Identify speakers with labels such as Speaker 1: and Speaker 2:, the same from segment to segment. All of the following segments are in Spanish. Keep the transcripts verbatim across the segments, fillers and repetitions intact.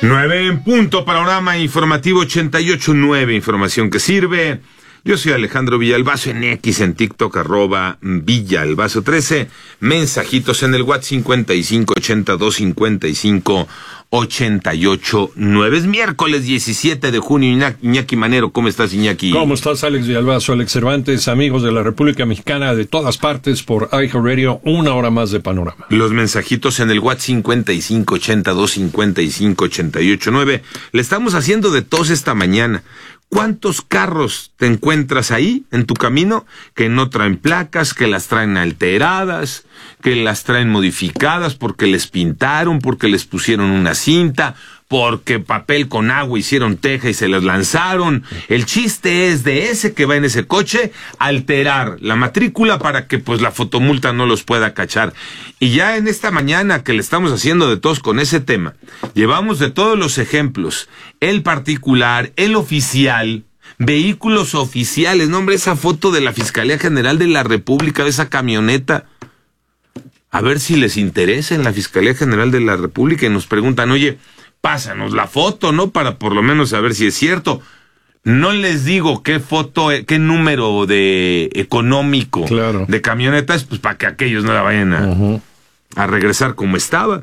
Speaker 1: Nueve en punto, panorama informativo ochenta y ocho punto nueve, información que sirve. Yo soy Alejandro Villalbazo, en X, en TikTok, arroba Villalbazo trece. Mensajitos en el WhatsApp cincuenta y cinco ochenta y dos cincuenta y cinco ochenta y ocho nueve. Es miércoles diecisiete de junio. Iñaki, Iñaki Manero, ¿cómo estás, Iñaki?
Speaker 2: ¿Cómo estás, Alex Villalbazo, Alex Cervantes, amigos de la República Mexicana de todas partes por iHeartRadio? Una hora más de panorama.
Speaker 1: Los mensajitos en el WhatsApp cincuenta y cinco ochenta y dos cincuenta y cinco ochenta y ocho nueve. Le estamos haciendo de tos esta mañana. ¿Cuántos carros te encuentras ahí en tu camino que no traen placas, que las traen alteradas, que las traen modificadas porque les pintaron, porque les pusieron una cinta, porque papel con agua hicieron teja y se las lanzaron? El chiste es de ese que va en ese coche alterar la matrícula para que pues la fotomulta no los pueda cachar. Y ya en esta mañana que le estamos haciendo de todos con ese tema, llevamos de todos los ejemplos, el particular, el oficial, vehículos oficiales. No, hombre, esa foto de la Fiscalía General de la República, de esa camioneta, a ver si les interesa en la Fiscalía General de la República y nos preguntan, oye, pásanos la foto, ¿no? Para por lo menos saber si es cierto. No les digo qué foto, qué número de económico, claro, de camionetas, pues para que aquellos no la vayan a, uh-huh. a regresar como estaba.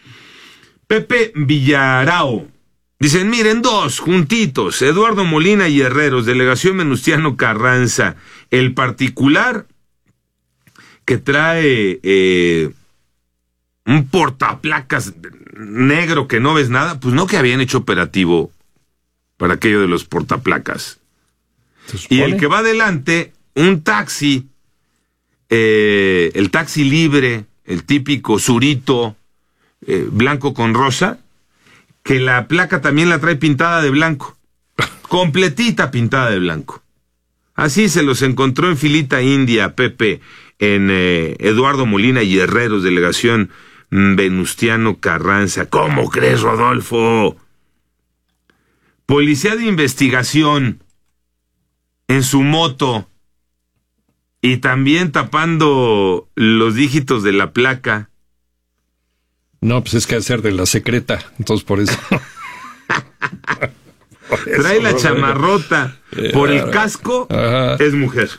Speaker 1: Pepe Villarao. Dicen, miren, dos, juntitos, Eduardo Molina y Herreros, delegación Venustiano Carranza, el particular que trae eh, un portaplacas negro que no ves nada, pues no que habían hecho operativo para aquello de los portaplacas. Y el que va adelante, un taxi, eh, el taxi libre, el típico surito, eh, blanco con rosa, que la placa también la trae pintada de blanco, completita pintada de blanco. Así se los encontró en filita india, Pepe, en eh, Eduardo Molina y Herreros, delegación Venustiano Carranza. ¿Cómo crees, Rodolfo? Policía de investigación en su moto y también tapando los dígitos de la placa.
Speaker 2: No, pues es que hacer de la secreta, entonces por eso.
Speaker 1: por eso Trae la chamarrota, eh, por el casco, ajá, es mujer.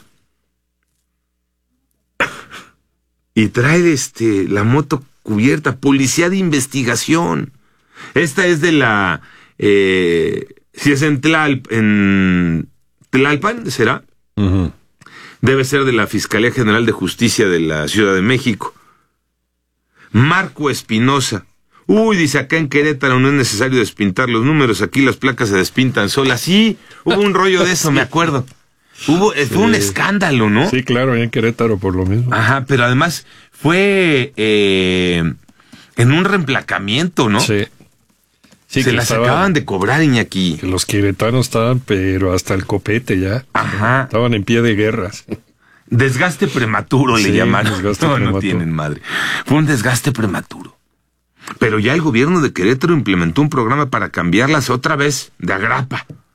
Speaker 1: Y trae este la moto cubierta, policía de investigación. Esta es de la, eh, si es en, Tlalp, en Tlalpan, ¿será? Uh-huh. Debe ser de la Fiscalía General de Justicia de la Ciudad de México. Marco Espinosa. Uy, dice, acá en Querétaro no es necesario despintar los números, aquí las placas se despintan solas. Sí, hubo un rollo de eso, me acuerdo. Hubo, sí. Fue un escándalo, ¿no?
Speaker 2: Sí, claro, en Querétaro por lo mismo.
Speaker 1: Ajá, pero además fue eh, en un reemplacamiento, ¿no?
Speaker 2: Sí. Sí,
Speaker 1: se las estaban, acaban de cobrar, Iñaki.
Speaker 2: Que los queretanos estaban, pero hasta el copete ya.
Speaker 1: Ajá.
Speaker 2: Estaban en pie de guerras.
Speaker 1: Desgaste prematuro, sí, le llamaron.
Speaker 2: Desgaste
Speaker 1: no,
Speaker 2: prematuro.
Speaker 1: No tienen madre. Fue un desgaste prematuro. Pero ya el gobierno de Querétaro implementó un programa para cambiarlas otra vez de agrapa.